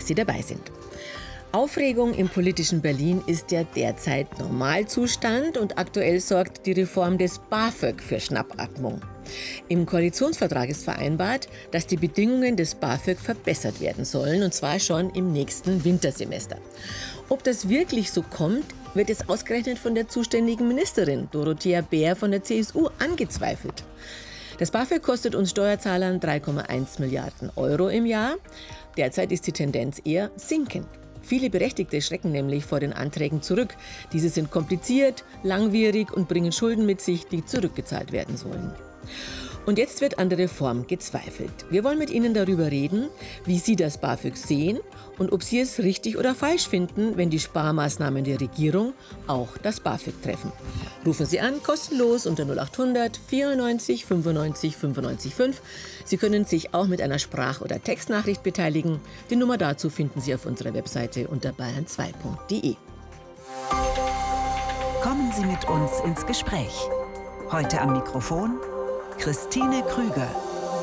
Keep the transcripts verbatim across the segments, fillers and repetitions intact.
Sie dabei sind. Aufregung im politischen Berlin ist ja derzeit Normalzustand und aktuell sorgt die Reform des BAföG für Schnappatmung. Im Koalitionsvertrag ist vereinbart, dass die Bedingungen des BAföG verbessert werden sollen, und zwar schon im nächsten Wintersemester. Ob das wirklich so kommt, wird jetzt ausgerechnet von der zuständigen Ministerin Dorothea Bär von der C S U angezweifelt. Das BAföG kostet uns Steuerzahlern drei Komma eins Milliarden Euro im Jahr. Derzeit ist die Tendenz eher sinkend. Viele Berechtigte schrecken nämlich vor den Anträgen zurück. Diese sind kompliziert, langwierig und bringen Schulden mit sich, die zurückgezahlt werden sollen. Und jetzt wird an der Reform gezweifelt. Wir wollen mit Ihnen darüber reden, wie Sie das BAföG sehen und ob Sie es richtig oder falsch finden, wenn die Sparmaßnahmen der Regierung auch das BAföG treffen. Rufen Sie an, kostenlos unter null acht hundert vierundneunzig fünfundneunzig fünfundneunzig fünf. Sie können sich auch mit einer Sprach- oder Textnachricht beteiligen. Die Nummer dazu finden Sie auf unserer Webseite unter bayern zwei punkt de. Kommen Sie mit uns ins Gespräch. Heute am Mikrofon Christine Krüger.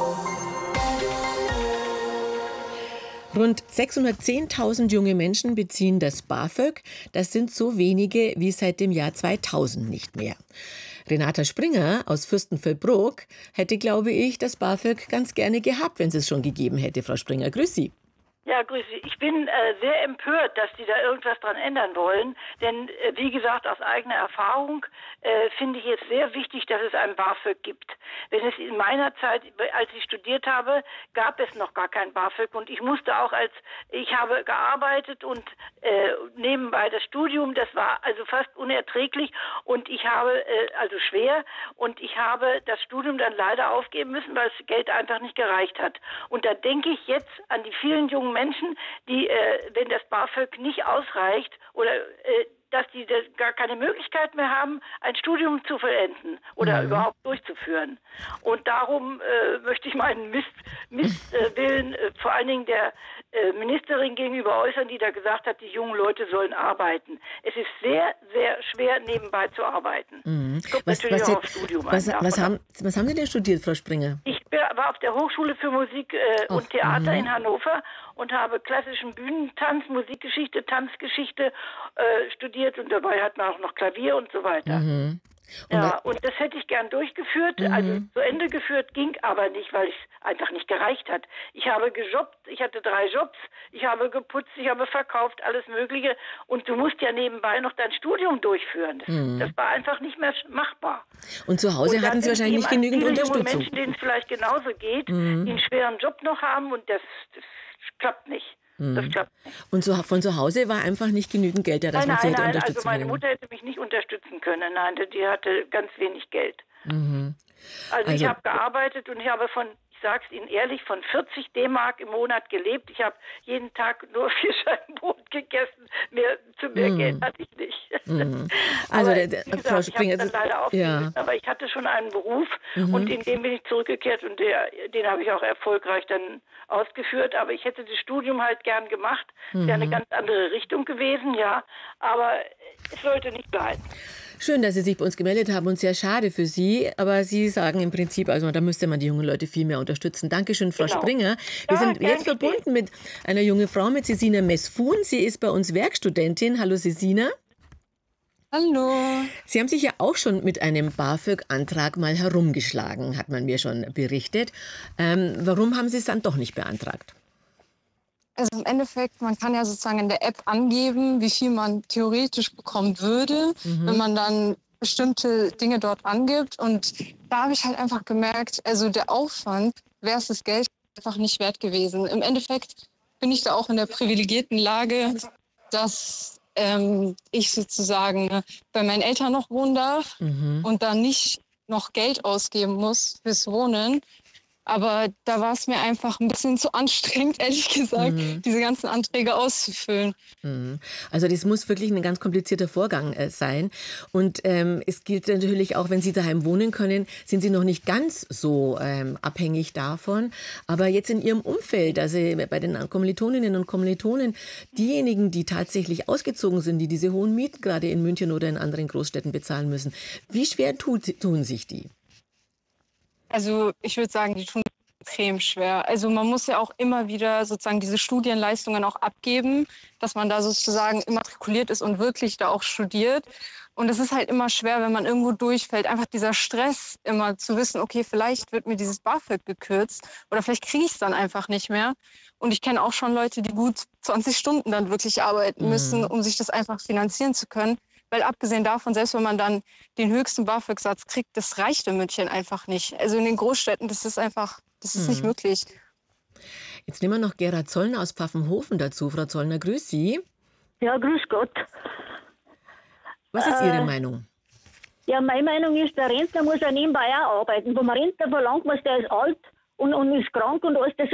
Rund sechshundertzehntausend junge Menschen beziehen das BAföG. Das sind so wenige wie seit dem Jahr zweitausend nicht mehr. Renata Springer aus Fürstenfeldbruck hätte, glaube ich, das BAföG ganz gerne gehabt, wenn es es schon gegeben hätte. Frau Springer, grüß Sie. Ja, grüß Sie. Ich bin äh, sehr empört, dass die da irgendwas dran ändern wollen. Denn, äh, wie gesagt, aus eigener Erfahrung äh, finde ich es sehr wichtig, dass es ein BAföG gibt. Wenn es in meiner Zeit, als ich studiert habe, gab es noch gar kein BAföG. Und ich musste auch als, ich habe gearbeitet und äh, nebenbei das Studium, das war also fast unerträglich. Und ich habe, äh, also schwer, und ich habe das Studium dann leider aufgeben müssen, weil das Geld einfach nicht gereicht hat. Und da denke ich jetzt an die vielen jungen Menschen, die, äh, wenn das BAföG nicht ausreicht oder äh, dass die da gar keine Möglichkeit mehr haben, ein Studium zu vollenden oder mhm. überhaupt durchzuführen. Und darum äh, möchte ich meinen Mist, Mistwillen äh, vor allen Dingen der äh, Ministerin gegenüber äußern, die da gesagt hat, die jungen Leute sollen arbeiten. Es ist sehr, sehr schwer, nebenbei zu arbeiten. Mhm. Es kommt was, natürlich was, auch aufs Studium was, an. Was haben, was haben Sie denn studiert, Frau Springer? Ich war auf der Hochschule für Musik äh, und Theater mhm. in Hannover und habe klassischen Bühnentanz, Musikgeschichte, Tanzgeschichte äh, studiert, und dabei hat man auch noch Klavier und so weiter. Mhm. Und ja, und das hätte ich gern durchgeführt, mhm. also zu Ende geführt, ging aber nicht, weil es einfach nicht gereicht hat. Ich habe gejobbt, ich hatte drei Jobs, ich habe geputzt, ich habe verkauft, alles Mögliche, und du musst ja nebenbei noch dein Studium durchführen. Das, mhm. das war einfach nicht mehr machbar. Und zu Hause und hatten Sie wahrscheinlich nicht genügend viele Unterstützung. Junge Menschen, denen es vielleicht genauso geht, mhm. die einen schweren Job noch haben, und das, das klappt nicht. Das klappt nicht. Und so, von zu Hause war einfach nicht genügend Geld da, dass nein, man sie nein, hätte nein, unterstützen also meine können. Mutter hätte mich nicht unterstützen können. Nein, die hatte ganz wenig Geld. Mhm. Also, Also ich habe gearbeitet und ich habe von, ich sage es Ihnen ehrlich, von vierzig D-Mark im Monat gelebt. Ich habe jeden Tag nur vier Scheiben Brot gegessen. Mehr, zu mehr mm. Geld hatte ich nicht. Mm. Also, aber, der, der, wie gesagt, Frau Springer, ich habe dann leider aufgegeben, ja. aber ich hatte schon einen Beruf mhm. und in dem bin ich zurückgekehrt, und der, den habe ich auch erfolgreich dann ausgeführt. Aber ich hätte das Studium halt gern gemacht. Es mhm. wäre eine ganz andere Richtung gewesen, ja. Aber es sollte nicht bleiben. Schön, dass Sie sich bei uns gemeldet haben, und sehr schade für Sie. Aber Sie sagen im Prinzip, also da müsste man die jungen Leute viel mehr unterstützen. Dankeschön, Frau Genau. Springer. Wir Ja, sind jetzt gern verbunden mit einer jungen Frau, mit Sesina Mesfun. Sie ist bei uns Werkstudentin. Hallo, Sesina. Hallo. Sie haben sich ja auch schon mit einem BAföG-Antrag mal herumgeschlagen, hat man mir schon berichtet. Ähm, warum haben Sie es dann doch nicht beantragt? Also im Endeffekt, man kann ja sozusagen in der App angeben, wie viel man theoretisch bekommen würde, mhm. wenn man dann bestimmte Dinge dort angibt. Und da habe ich halt einfach gemerkt, also der Aufwand versus Geld einfach nicht wert gewesen. Im Endeffekt bin ich da auch in der privilegierten Lage, dass ähm, ich sozusagen bei meinen Eltern noch wohnen darf mhm. und da nicht noch Geld ausgeben muss fürs Wohnen. Aber da war es mir einfach ein bisschen zu anstrengend, ehrlich gesagt, mhm. diese ganzen Anträge auszufüllen. Mhm. Also das muss wirklich ein ganz komplizierter Vorgang äh, sein. Und ähm, es gilt natürlich auch, wenn Sie daheim wohnen können, sind Sie noch nicht ganz so ähm, abhängig davon. Aber jetzt in Ihrem Umfeld, also bei den Kommilitoninnen und Kommilitonen, diejenigen, die tatsächlich ausgezogen sind, die diese hohen Mieten gerade in München oder in anderen Großstädten bezahlen müssen, wie schwer tut, tun sich die? Also ich würde sagen, die tun extrem schwer. Also man muss ja auch immer wieder sozusagen diese Studienleistungen auch abgeben, dass man da sozusagen immatrikuliert ist und wirklich da auch studiert. Und es ist halt immer schwer, wenn man irgendwo durchfällt. Einfach dieser Stress, immer zu wissen, okay, vielleicht wird mir dieses BAföG gekürzt oder vielleicht kriege ich es dann einfach nicht mehr. Und ich kenne auch schon Leute, die gut zwanzig Stunden dann wirklich arbeiten müssen, um sich das einfach finanzieren zu können. Weil abgesehen davon, selbst wenn man dann den höchsten BAföG-Satz kriegt, das reicht in München einfach nicht. Also in den Großstädten, das ist einfach, das ist nicht möglich. Jetzt nehmen wir noch Gerhard Zollner aus Pfaffenhofen dazu. Frau Zollner, grüß Sie. Ja, grüß Gott. Was ist Ihre äh, Meinung? Ja, meine Meinung ist, der Rentner muss ja nebenbei auch arbeiten. Vom Rentner verlangt man, der ist alt und, und ist krank und alles, das